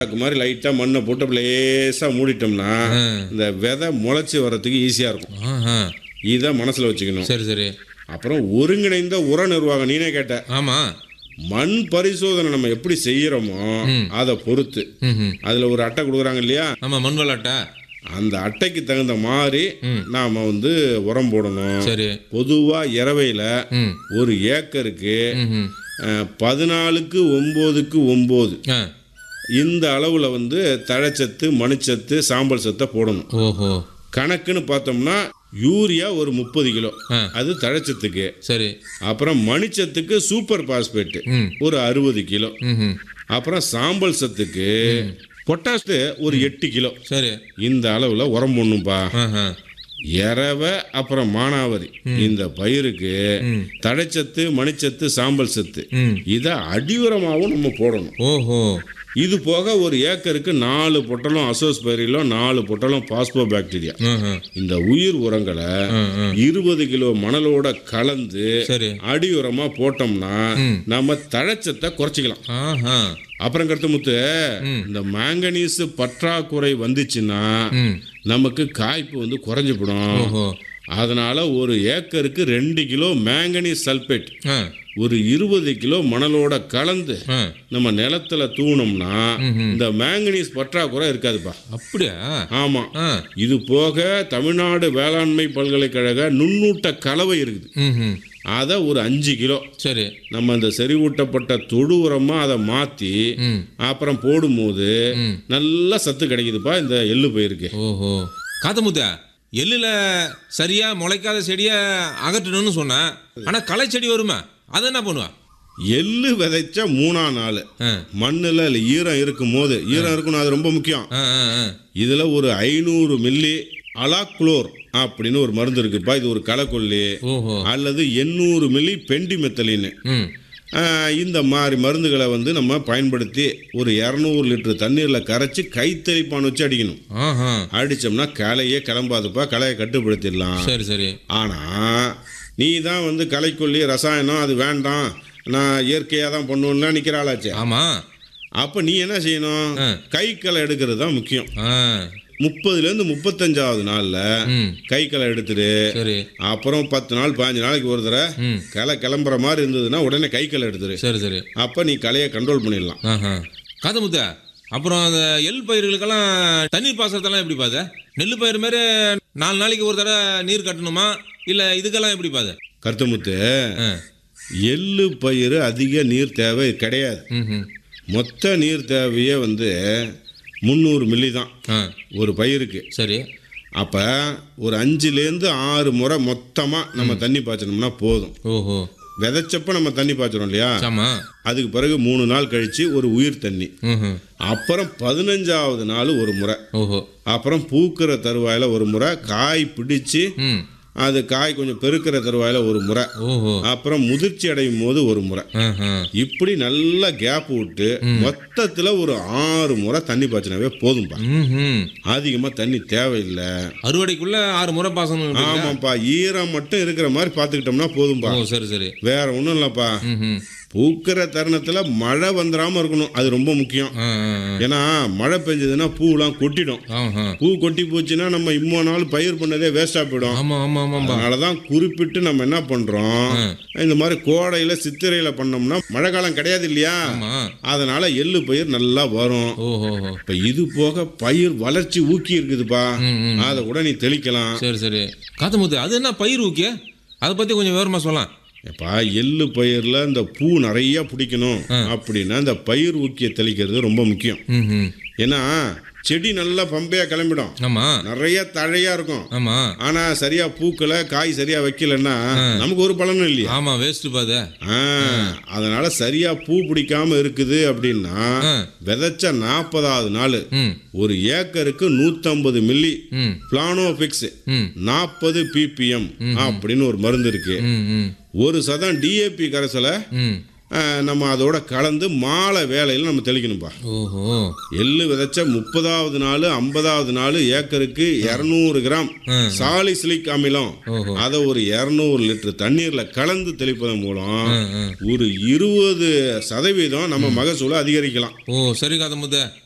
மாதிரி லைட்டாக மண்ணை போட்டு லேசாக மூடிட்டோம்னா இந்த விதை முளைச்சி வர்றதுக்கு ஈஸியாக இருக்கும். இதை மனசில் வச்சுக்கணும். சரி சரி. அப்புறம் ஒருங்கிணைந்த உர நிர்வாகம் நீனே கேட்ட. ஆமாம். மண் பரிசோதனை நம்ம எப்படி செய்யறோமோ அதை பொறுத்து அதுல ஒரு அட்டை கொடுக்குறாங்க இல்லையா? ஆமா, மண்வள அட்டை. அந்த அட்டைக்கு தகுந்த மாதிரி நாம உரம் போடணும். சரி. பொதுவா இரவையில ஒரு ஏக்கருக்கு 14க்கு 9க்கு 9 இந்த அளவுல தழைச்சத்து, மணிச்சத்து, சாம்பல் சத்தை போடணும். ஓஹோ. கணக்குன்னு பார்த்தோம்னா யூரியா ஒரு 30 கிலோ, அது தழைச்சத்துக்கு. சரி. அப்புறம் மணிச்சத்துக்கு சூப்பர் பாஸ்பேட் ஒரு 60 கிலோ. அப்புறம் சாம்பல் சத்துக்கு பொட்டாஷ் ஒரு 8 கிலோ. சரி. இந்த அளவுல உரம் போடணும்பா. இரவை அப்புறம் மானாவரி இந்த பயிருக்கு தழைச்சத்து, மணிச்சத்து, சாம்பல் சத்து இதை அடியுரமாகவும் நம்ம போடணும். ஓஹோ. இது போக ஒரு ஏக்கருக்கு 4 பொட்டலம் அசோஸ்பைரிலம், 4 பொட்டலம் பாஸ்போ பாக்டீரியா, இந்த உயிர் உரங்களை 20 கிலோ மணலோட கலந்து அடி உரமா போட்டோம்னா நம்ம தழைச்சத்தை குறைச்சிக்கலாம். அப்புறம் கருத்துமுத்து, இந்த மாங்கனீஸ் பற்றாக்குறை வந்துச்சுன்னா நமக்கு காய்ப்பு குறைஞ்சு போடும். அதனால ஒரு ஏக்கருக்கு 2 கிலோ மேங்கனீஸ் சல்பேட் ஒரு 20 கிலோ மணலோட கலந்து நம்ம நிலத்துல தூணோம்னா இந்த மேங்கனீஸ் பற்றாக்குறை இருக்காதுப்பா. அப்படியா? ஆமா. இது போக தமிழ்நாடு வேளாண்மை பல்கலைக்கழக நுண்ணூட்ட கலவை இருக்குது. அதை ஒரு 5 கிலோ சரி நம்ம இந்த செறிவூட்டப்பட்ட தொழு உரமா அதை மாத்தி அப்புறம் போடும்போது நல்ல சத்து கிடைக்குதுப்பா இந்த எள்ளு பயிருக்கு. ஓஹோ. காத்தமுத்த, எள்ளுல சரியா முளைக்காத செடியை அகற்றணும்னு சொன்ன, ஆனா களை செடி வருமா? அதை என்ன பண்ணுவா? எள்ளு விதைச்ச 3ஆம் நாள் மண்ணுல ஈரம் இருக்கும் போது, ஈரம் இருக்கணும், அது ரொம்ப முக்கியம். இதுல ஒரு 500 மில்லி அலாக்ளோர் அப்படின்னு ஒரு மருந்து இருக்குப்பா. இது ஒரு களைக்கொல்லி. அல்லது 800 மில்லி பெண்டிமெத்தலின். இந்த மாதிரி மருந்துகளை நம்ம பயன்படுத்தி ஒரு 200 லிட்டர் தண்ணீரில் கரைச்சி கைத்தெளிப்பான் வச்சு அடிக்கணும். அடிச்சோம்னா களையே கிளம்பாதுப்பா, களையை கட்டுப்படுத்திடலாம். சரி சரி. ஆனால் நீ தான் களைக்கொல்லி ரசாயனம் அது வேண்டாம், நான் இயற்கையாக தான் பண்ணுவேன்னா நிற்கிறாளாச்சே. ஆமாம். அப்போ நீ என்ன செய்யணும்? கை களை எடுக்கிறது தான் முக்கியம். 30லேருந்து 35வது நாளில் கை களை எடுத்துரு. அப்புறம் 10 நாள் 15 நாளைக்கு ஒரு தடவை களை கிளம்புற மாதிரி இருந்ததுன்னா உடனே கை களை எடுத்துரு. சரி சரி. அப்போ நீ களையை கண்ட்ரோல் பண்ணிடலாம். காதமுத்த, அப்புறம் அந்த எள் பயிர்களுக்கெல்லாம் தண்ணீர் பாசனத்தெல்லாம் எப்படி பாது? நெல் பயிர் மாதிரி 4 நாளைக்கு ஒரு தடவை நீர் கட்டணுமா, இல்லை இதுக்கெல்லாம் எப்படி பாது? கருத்துமுத்து, எள்ளு பயிர் அதிக நீர் தேவை கிடையாது. மொத்த நீர் தேவையே 300 மில்லி தான் ஒரு பயிருக்கு. சரி. அப்போ ஒரு 5லேருந்து 6 முறை மொத்தமாக நம்ம தண்ணி பாய்ச்சணும்னா போதும். ஓஹோ. விதைச்சப்ப நம்ம தண்ணி பாய்ச்சறோம் இல்லையா? அதுக்கு பிறகு 3 நாள் கழிச்சு ஒரு உயிர் தண்ணி, அப்புறம் 15வது நாள் ஒரு முறை, அப்புறம் பூக்கிற தருவாயில ஒரு முறை, காய் பிடிச்சு அது காய் கொஞ்சம் பெருக்கிற தருவாயில ஒரு முறை, அப்புறம் முதிர்ச்சி அடையும் போது ஒரு முறை, இப்படி நல்லா கேப் விட்டு மொத்தத்துல ஒரு 6 முறை தண்ணி பாய்ச்சினாவே போதும்பா. அதிகமா தண்ணி தேவையில்லை. அறுவடைக்குள்ள 6 முறை பாசனம். ஆமாப்பா, ஈரம் மட்டும் இருக்கிற மாதிரி பாத்துக்கிட்டோம்னா போதும்பா. சரி சரி. வேற ஒண்ணும் இல்லப்பா. பூக்கிற தருணத்துல மழை வந்துடாம இருக்கணும், அது ரொம்ப முக்கியம். ஏன்னா மழை பெஞ்சதுன்னா பூலாம் கொட்டிடும். பூ கொட்டி போச்சுன்னா நம்ம இம்மோ நாள் பயிர் பண்ணதே வேஸ்டா போயிடும். அதனாலதான் குறிப்பிட்டு நம்ம என்ன பண்றோம், இந்த மாதிரி கோடையில சித்திரையில பண்ணோம்னா மழை காலம் கிடையாது இல்லையா? அதனால எள்ளு பயிர் நல்லா வரும். இப்ப இது போக பயிர் வளர்ச்சி ஊக்கி இருக்குதுப்பா, அதை கூட நீ தெளிக்கலாம். சரி சரி. காத்தமுத்து, அது என்ன பயிர் ஊக்கிய? அதை பத்தி கொஞ்சம் விவரமா சொல்லலாம். எப்பா, எள்ளு பயிரில் இந்த பூ நிறைய பிடிக்கணும் அப்படின்னா இந்த பயிர் ஊக்கிய தெளிக்கிறது ரொம்ப முக்கியம். ஏன்னா செடி நல்லா பம்பையா கிளம்பிடும், நிறைய தழையா இருக்கும். ஆனா சரியா பூக்களை காய் சரியா வைக்கலன்னா நமக்கு ஒரு பலனும் இல்லையா? ஆமா, வேஸ்ட் பாத. அதனால சரியா பூ பிடிக்காம இருக்குது அப்படின்னா விதைச்ச 40வது நாள் ஒரு ஏக்கருக்கு 150 மில்லி பிளானோபிக்ஸ் 40 ppm அப்படின்னு ஒரு மருந்து இருக்கு. ஒரு சதம் DAP கரைசலை நம்ம அதோட கலந்து மாலை வேலையில் நம்ம தெளிக்கணும்பா. எள்ளு விதைச்ச 30வது நாள் 50வது நாள் ஏக்கருக்கு 200 கிராம் சாலிசிலிக் அமிலம் அதை ஒரு 200 லிட்டர் தண்ணீர்ல கலந்து தெளிப்பதன் மூலம் ஒரு 20% நம்ம மகசூலை அதிகரிக்கலாம். சரி காதமுத்த,